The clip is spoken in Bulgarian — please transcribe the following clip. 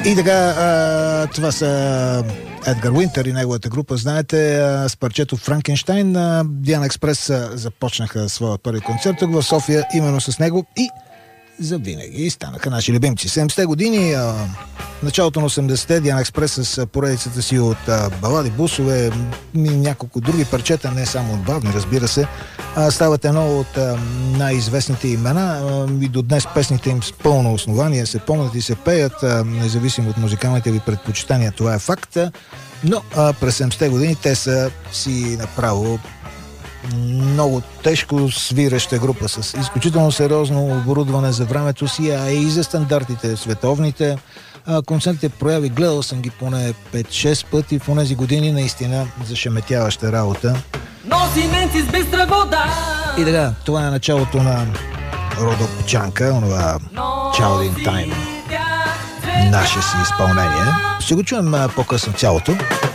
И така, това са Едгар Уинтер и неговата група. Знаете, с парчето Франкенщайн Диана Експрес започнаха своя първи концерт тук в София именно с него и завинаги станаха наши любимци. 70-те години, началото на 80-те, Диана Експрес с поредицата си от балади, бусове и няколко други парчета, не само от бавни, разбира се, стават едно от най-известните имена и до днес песните им с пълно основание се помнят и се пеят, независимо от музикалните ви предпочитания, това е факт. Но през 70-те години те са си направо много тежко свиреща група с изключително сериозно оборудване за времето си, а и за стандартите световните. Концертите прояви, гледал съм ги поне 5-6 пъти в тези години, наистина зашеметяваща работа. С бистра вода. И така, това е началото на Родопчанка, онова Child in Time, наше си изпълнение. Ще го чуем по-късно цялото.